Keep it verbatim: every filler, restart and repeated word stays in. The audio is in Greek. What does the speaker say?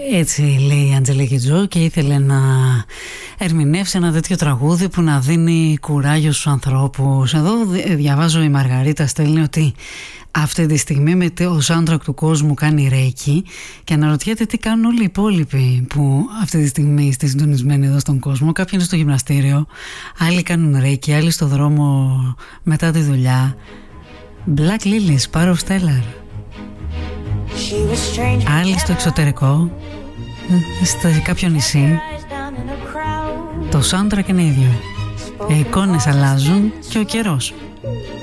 Έτσι λέει η Αντζελίκη Τζο και ήθελε να ερμηνεύσει ένα τέτοιο τραγούδι που να δίνει κουράγιο στους ανθρώπους. Εδώ διαβάζω, η Μαργαρίτα στέλνει ότι αυτή τη στιγμή με το soundtrack του κόσμου κάνει ρέικι και αναρωτιέται τι κάνουν όλοι οι υπόλοιποι που αυτή τη στιγμή είστε συντονισμένοι εδώ στον κόσμο. Κάποιοι είναι στο γυμναστήριο, άλλοι κάνουν ρέικι, άλλοι στο δρόμο μετά τη δουλειά. Black Lilies, Power of Stellar. Άλλοι στο εξωτερικό, στο κάποιο νησί. Το soundtrack είναι ίδιο. Οι εικόνες αλλάζουν και ο καιρός.